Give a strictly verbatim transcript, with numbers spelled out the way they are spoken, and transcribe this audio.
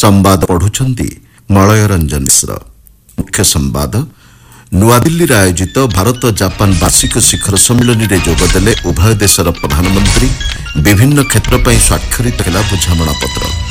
संवाद पढ़ुछंती मलय रंजन मिश्र। मुख्य संवाद नुआदिल्ली आयोजित भारत जापान वार्षिक शिखर सम्मेलन में जोगदेले उभय देशर प्रधानमंत्री। विभिन्न क्षेत्र पर स्वाक्षरित है बुझामणा पत्र।